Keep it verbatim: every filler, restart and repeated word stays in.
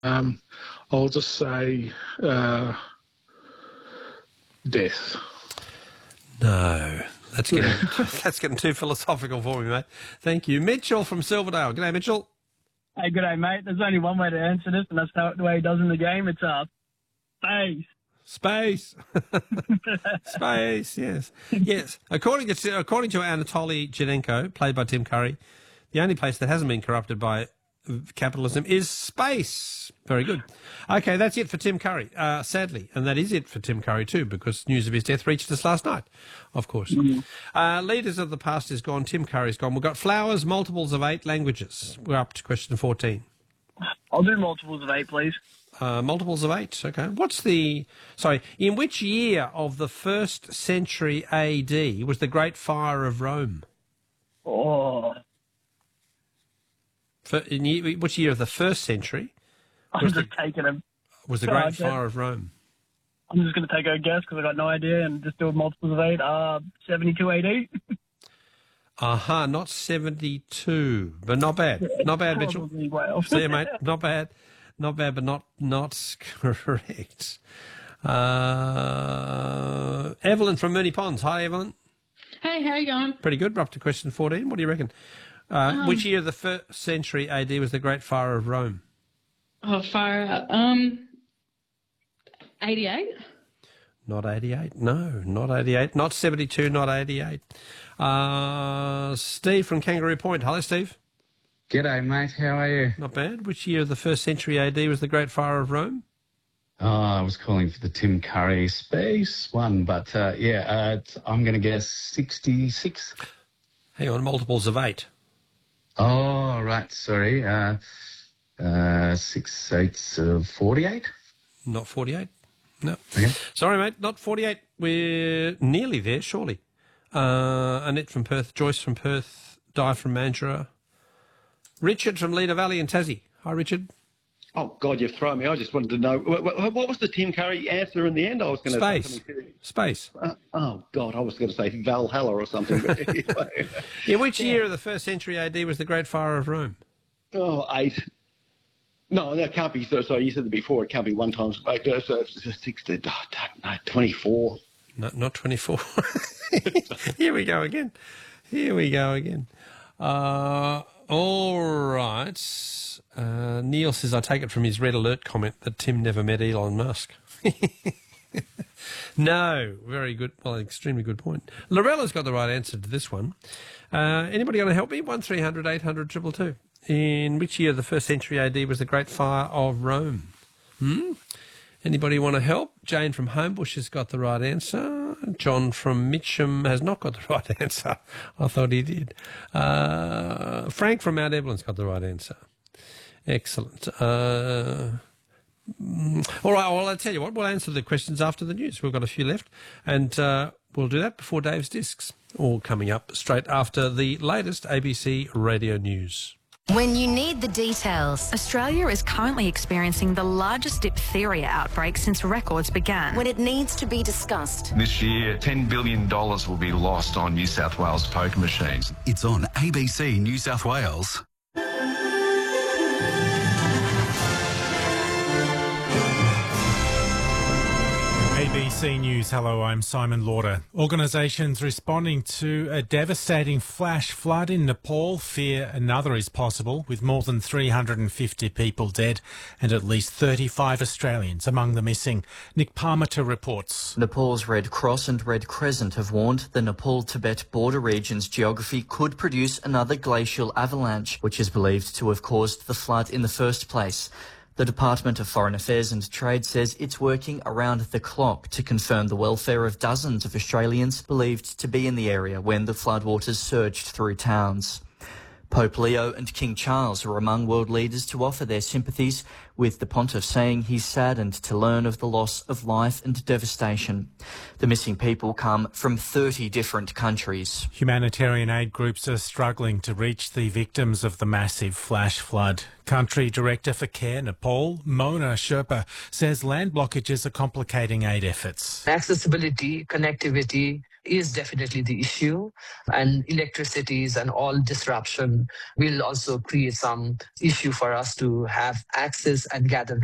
Um, I'll just say uh, death. No, that's getting that's getting too philosophical for me, mate. Thank you. Mitchell from Silverdale. G'day, Mitchell. Hey, good day, mate. There's only one way to answer this, and that's how, the way he does in the game. It's uh, space. Space. Space, yes. Yes. According to according to Anatoly Janenko, played by Tim Curry, the only place that hasn't been corrupted by capitalism is space. Very good. Okay, that's it for Tim Curry, uh, sadly. And that is it for Tim Curry too, because news of his death reached us last night, of course. Mm-hmm. Uh, leaders of the past is gone. Tim Curry's gone. We've got flowers, multiples of eight languages. We're up to question fourteen. I'll do multiples of eight, please. Uh, multiples of eight, okay. What's the... Sorry, in which year of the first century A D was the Great Fire of Rome? Oh... For, in year, which year of the first century I'm was just the, taking a... was the Great Fire of Rome? I'm just going to take a guess because I got no idea and just do multiples of eight. Uh, seventy-two A D? Aha, uh-huh, not seventy-two, but not bad. Yeah, not bad, Mitchell. Well. See you, mate. Not bad. Not bad, but not not correct. Uh, Evelyn from Moonee Ponds. Hi, Evelyn. Hey, how you going? Pretty good. We're up to question fourteen. What do you reckon? Uh, um, which year of the first century A D was the Great Fire of Rome? Oh, fire out. Um, eighty-eight? Not eighty-eight. No, not eighty-eight. Not seventy-two, not eighty-eight. Uh, Steve from Kangaroo Point. Hello, Steve. G'day, mate. How are you? Not bad. Which year of the first century A D was the Great Fire of Rome? Oh, I was calling for the Tim Curry space one, but uh, yeah, uh, I'm going to guess sixty-six. Hang on, multiples of eight. Oh, right. Sorry. Uh, uh, six eights of forty-eight. Not forty-eight. No. Okay. Sorry, mate. Not forty-eight. We're nearly there, surely. Uh, Annette from Perth, Joyce from Perth, Di from Mandurah, Richard from Leader Valley in Tassie. Hi, Richard. Oh, God, you've thrown me. I just wanted to know, what, what was the Tim Curry answer in the end? I was going to Space. say something. Space. Uh, oh, God, I was going to say Valhalla or something. But anyway. Yeah, which year of the first century A D was the Great Fire of Rome? Oh, eight. No, that can't be. So, sorry, you said it before. It can't be one times. Like, uh, so it's sixty. Oh, no, twenty-four. No, not twenty-four. Here we go again. Here we go again. Uh, all right. Uh, Neil says, I take it from his red alert comment that Tim never met Elon Musk. No, very good. Well, extremely good point. Lorella's got the right answer to this one. Uh, anybody going to help me? one three hundred eight hundred two two. In which year of the first century A D was the Great Fire of Rome? Hmm? Anybody want to help? Jane from Homebush has got the right answer. John from Mitcham has not got the right answer. I thought he did. Uh, Frank from Mount Evelyn's got the right answer. Excellent. Uh, all right, well, I'll tell you what, we'll answer the questions after the news. We've got a few left, and uh, we'll do that before Dave's Discs, all coming up straight after the latest A B C radio news. When you need the details. Australia is currently experiencing the largest diphtheria outbreak since records began. When it needs to be discussed. This year, ten billion dollars will be lost on New South Wales poker machines. It's on A B C New South Wales. A B C News, hello, I'm Simon Lauder. Organisations responding to a devastating flash flood in Nepal fear another is possible, with more than three hundred fifty people dead and at least thirty-five Australians among the missing. Nick Parmiter reports. Nepal's Red Cross and Red Crescent have warned the Nepal-Tibet border region's geography could produce another glacial avalanche, which is believed to have caused the flood in the first place. The Department of Foreign Affairs and Trade says it's working around the clock to confirm the welfare of dozens of Australians believed to be in the area when the floodwaters surged through towns. Pope Leo and King Charles are among world leaders to offer their sympathies, with the pontiff saying he's saddened to learn of the loss of life and devastation. The missing people come from thirty different countries. Humanitarian aid groups are struggling to reach the victims of the massive flash flood. Country Director for Care Nepal, Mona Sherpa, says land blockages are complicating aid efforts. Accessibility, connectivity, is definitely the issue. And electricities and all disruption will also create some issue for us to have access and gather